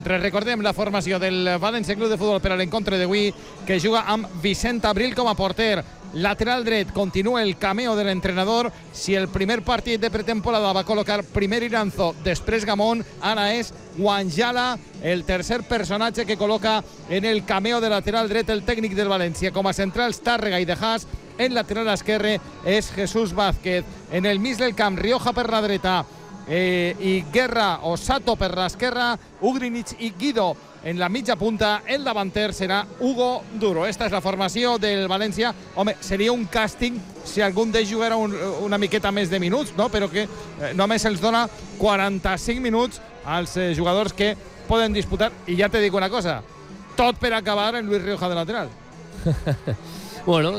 Recordem la formació del València Club de Futbol per a l'encontre d'avui, que juga amb Vicent Abril com a porter. Lateral dret, continua el cameo de l'entrenador. Si el primer partit de pretemporada va col·locar primer Iranzo, després Gamón, ara és Wanjala, el tercer personatge que col·loca en el cameo de lateral dret el tècnic del València. Com a centrals, Tàrrega i De Haas. En lateral esquerre és Jesús Vázquez. En el mig del camp, Rioja per la dreta, i Guerra o Sato per l'esquerra, Ugrinic i Guido en la mitja punta. El davanter serà Hugo Duro. Esta és la formació del València. Home, seria un càsting si algun d'ells jugara una miqueta més de minuts, no? Però que només els dona 45 minuts als jugadors que poden disputar. I ja te dic una cosa, tot per acabar en Luis Rioja de lateral. Bueno,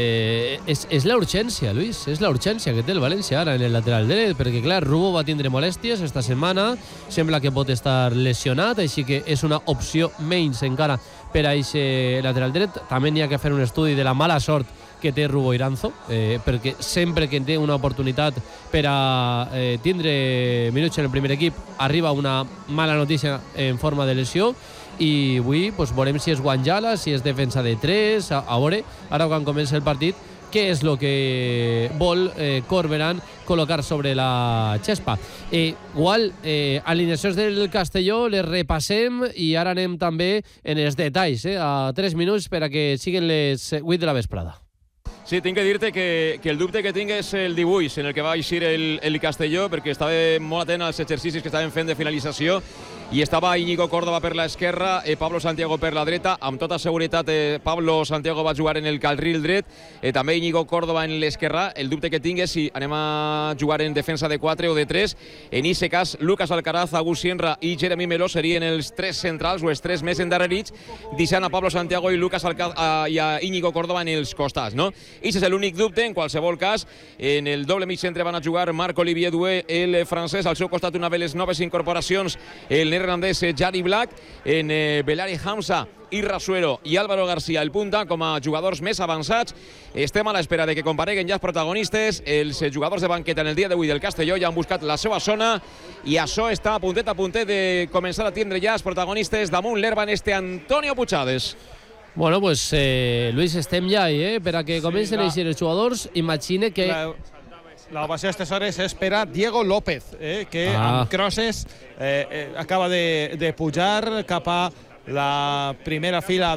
és la urgència, Luis, és la urgència que té el València ara en el lateral dret, perquè clar, Rubo va tindre molèsties esta setmana, sembla que pot estar lesionat, així que és una opció menys encara per a aquest lateral dret. També n'hi ha que fer un estudi de la mala sort que té Rubo Iranzo, perquè sempre que té una oportunitat per a tindre minuts en el primer equip arriba una mala notícia en forma de lesió. I avui pues, veurem si és Wanjala, si és defensa de 3, a veure, ara quan comença el partit, què és el que vol Corberán col·locar sobre la xespa. Igual, alineacions del Castelló les repassem i ara anem també en els detalls, a 3 minuts per a que siguin les 8 de la vesprada. Sí, tinc que dir-te que el dubte que tinc és el dibuix en el que va eixir el Castelló, perquè estava molt atent als exercicis que estaven fent de finalització i estava Íñigo Córdoba per l'esquerra, Pablo Santiago per la dreta. Amb tota seguretat Pablo Santiago va jugar en el carril dret, també Íñigo Córdoba en l'esquerra. El dubte que tinc és si anem a jugar en defensa de 4 o de 3. En aquest cas, Lucas Alcaraz, Agus Sienra i Jeremy Meló serien els 3 centrals o els 3 més endarrerits, deixant a Pablo Santiago i Lucas Alcaraz i a Íñigo Córdoba en els costats, no? Aquest és l'únic dubte. En qualsevol cas, en el doble mig centre van a jugar Marc-Olivier Doué, el francès, al seu costat una de les noves incorporacions, el neerlandès Jari Black, en Belari Hamza i Rasuero i Álvaro García el punta com a jugadors més avançats. Estem a l'espera de que compareguen ja els protagonistes. Els jugadors de banqueta en el dia d'avui del Castelló ja han buscat la seva zona i això està a puntet de començar a tindre ja els protagonistes damunt l'herba en este Antonio Puigades. Bueno, pues Luis, estem ja ahí, per a que comencen a eixir els jugadors. Imagine que... L'ovació d'aquestes hores és per a Diego López, que amb crosses acaba de pujar cap a la primera fila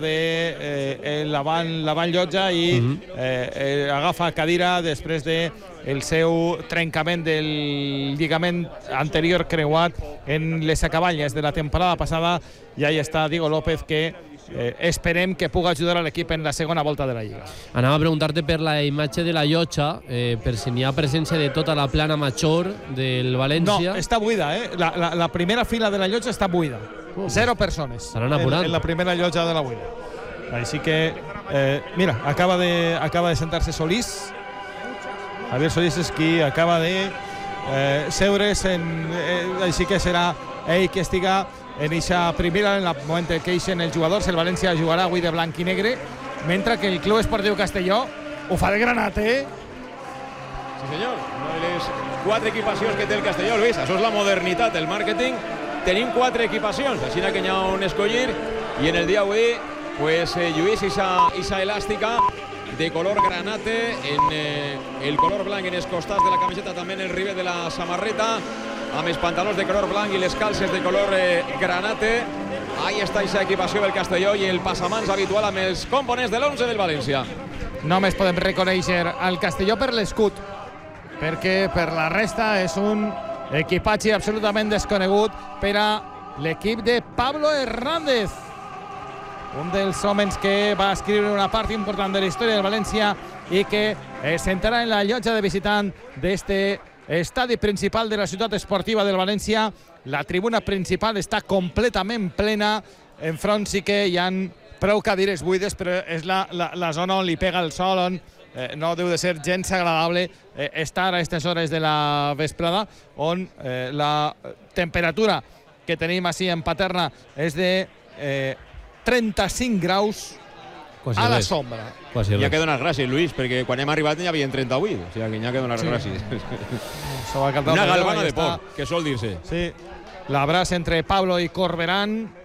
de l'avant llotja i agafa cadira després del seu trencament del lligament anterior creuat en les acaballes de la temporada passada. I ahí està Diego López, que esperem que pugui ajudar a l'equip en la segona volta de la Lliga. Anava a preguntar-te per la imatge de la llotja, per si n'hi ha presència de tota la plana major del València. No, està buida, la primera fila de la llotja està buida. 0 persones en la primera llotja de la buida. Així que, mira, acaba de sentar-se Solís. Javier Solís és qui acaba de seure's, així que serà ell que estiga en aquesta primera, en el moment que eixen els jugadors. El València jugarà avui de blanc i negre, mentre que el Club Esportiu Castelló ho fa de granat, Sí, senyor. Una de les 4 equipacions que té el Castelló, Luis. Això és la modernitat, el màrqueting. Tenim 4 equipacions, així que n'hi ha on escollir. I en el dia d'avui, pues, lluís aquesta elàstica de color granate, en el color blanc en els costats de la camiseta, també en el rivet de la samarreta, amb els pantalons de color blanc i les calces de color granate. Ahí està aquesta equipació del Castelló i el passamans habitual amb els components de l'11 del València. Només podem reconèixer al Castelló per l'escut, perquè per la resta és un equipatge absolutament desconegut per a l'equip de Pablo Hernández, un dels homes que va escriure una part important de la història del València i que sentarà en la llotja de visitant d'este estadi principal de la ciutat esportiva del València. La tribuna principal està completament plena. Enfront sí que hi ha prou cadires buides, però és la zona on li pega el sol, on no deu de ser gens agradable estar a aquestes hores de la vesprada, on la temperatura que tenim així en Paterna és de 35 graus a la sombra. Hi ha que donar gràcies, Luis, perquè quan hem arribat n'hi havia 38, o sigui que n'hi ha que donar gràcies. Una galvana de por, que sol dir-se. Sí, l'abraç entre Pablo i Corberán.